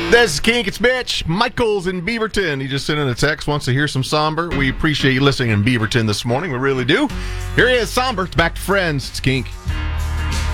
This is Kink, it's Mitch. Michael's in Beaverton. He just sent in a text, wants to hear some Somber. We appreciate you listening in Beaverton this morning. We really do. Here he is, Somber. It's back to Friends. It's Kink.